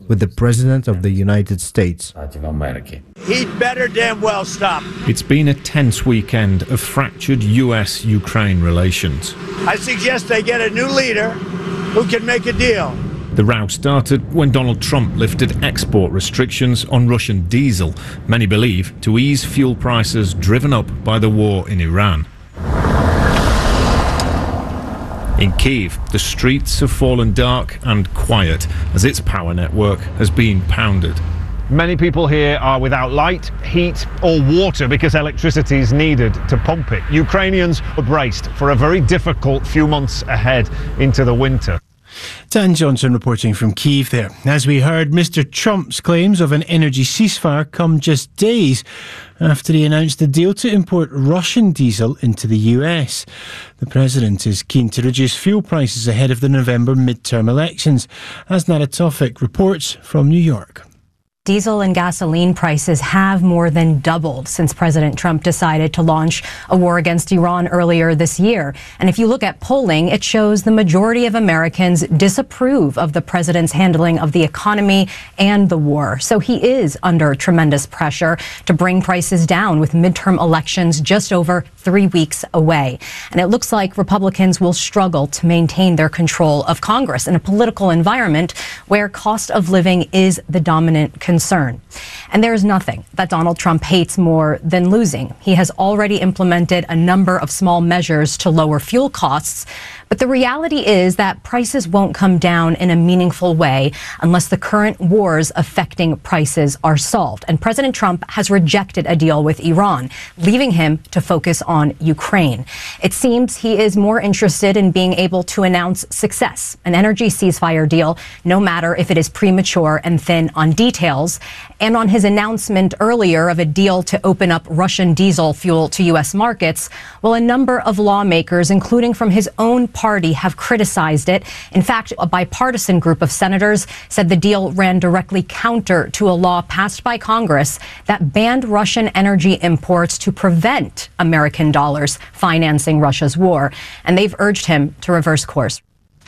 with the President of the United States. He'd better damn well stop. It's been a tense weekend of fractured US-Ukraine relations. I suggest they get a new leader who can make a deal. The row started when Donald Trump lifted export restrictions on Russian diesel, many believe to ease fuel prices driven up by the war in Iran. In Kyiv, the streets have fallen dark and quiet as its power network has been pounded. Many people here are without light, heat or water because electricity is needed to pump it. Ukrainians are braced for a very difficult few months ahead into the winter. Dan Johnson reporting from Kyiv there. As we heard, Mr Trump's claims of an energy ceasefire come just days after he announced a deal to import Russian diesel into the US. The president is keen to reduce fuel prices ahead of the November midterm elections, as Nada Tawfik reports from New York. Diesel and gasoline prices have more than doubled since President Trump decided to launch a war against Iran earlier this year. And if you look at polling, it shows the majority of Americans disapprove of the president's handling of the economy and the war. So he is under tremendous pressure to bring prices down with midterm elections just over 3 weeks away. And it looks like Republicans will struggle to maintain their control of Congress in a political environment where cost of living is the dominant concern. And there is nothing that Donald Trump hates more than losing. He has already implemented a number of small measures to lower fuel costs. But the reality is that prices won't come down in a meaningful way unless the current wars affecting prices are solved. And President Trump has rejected a deal with Iran, leaving him to focus on Ukraine. It seems he is more interested in being able to announce success, an energy ceasefire deal, no matter if it is premature and thin on details. And on his announcement earlier of a deal to open up Russian diesel fuel to U.S. markets, well, a number of lawmakers, including from his own party, have criticized it. In fact, a bipartisan group of senators said the deal ran directly counter to a law passed by Congress that banned Russian energy imports to prevent American dollars financing Russia's war. And they've urged him to reverse course.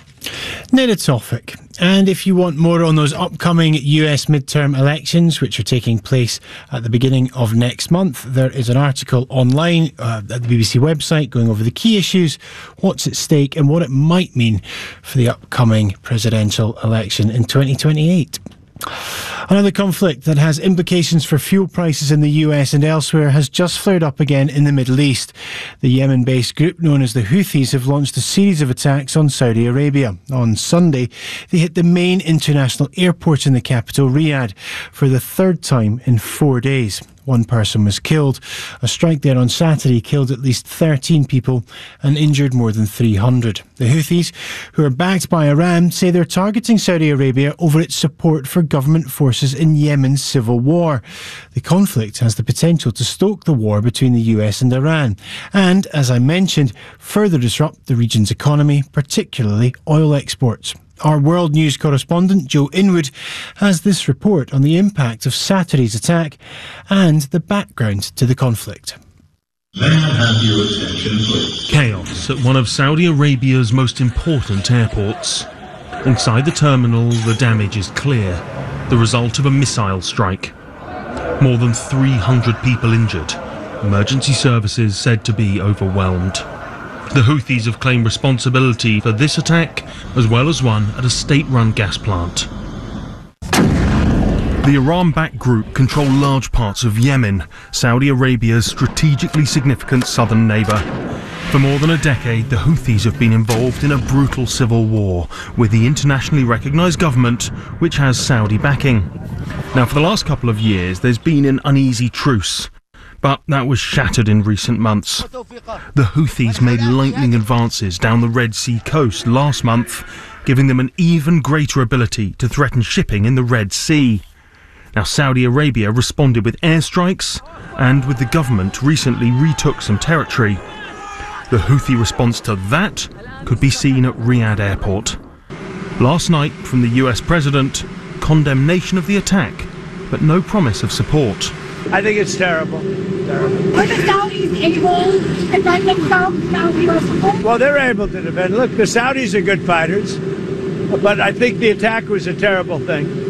Nada Tawfik. And if you want more on those upcoming US midterm elections, which are taking place at the beginning of next month, there is an article online at the BBC website going over the key issues, what's at stake and what it might mean for the upcoming presidential election in 2028. Another conflict that has implications for fuel prices in the US and elsewhere has just flared up again in the Middle East. The Yemen-based group known as the Houthis have launched a series of attacks on Saudi Arabia. On Sunday, they hit the main international airport in the capital, Riyadh, for the third time in 4 days. One person was killed. A strike there on Saturday killed at least 13 people and injured more than 300. The Houthis, who are backed by Iran, say they're targeting Saudi Arabia over its support for government forces in Yemen's civil war. The conflict has the potential to stoke the war between the US and Iran and, as I mentioned, further disrupt the region's economy, particularly oil exports. Our World News correspondent, Joe Inwood, has this report on the impact of Saturday's attack and the background to the conflict. May I have your attention, please? Chaos at one of Saudi Arabia's most important airports. Inside the terminal, the damage is clear, the result of a missile strike. More than 300 people injured. Emergency services said to be overwhelmed. The Houthis have claimed responsibility for this attack, as well as one at a state-run gas plant. The Iran-backed group control large parts of Yemen, Saudi Arabia's strategically significant southern neighbour. For more than a decade, the Houthis have been involved in a brutal civil war with the internationally recognised government, which has Saudi backing. Now, for the last couple of years, there's been an uneasy truce. But that was shattered in recent months. The Houthis made lightning advances down the Red Sea coast last month, giving them an even greater ability to threaten shipping in the Red Sea. Now, Saudi Arabia responded with airstrikes, and with the government recently retook some territory. The Houthi response to that could be seen at Riyadh Airport. Last night, from the US President, condemnation of the attack, but no promise of support. I think it's terrible. Were the Saudis able to defend themselves without U.S. support? Well, they're able to defend. Look, the Saudis are good fighters, but I think the attack was a terrible thing.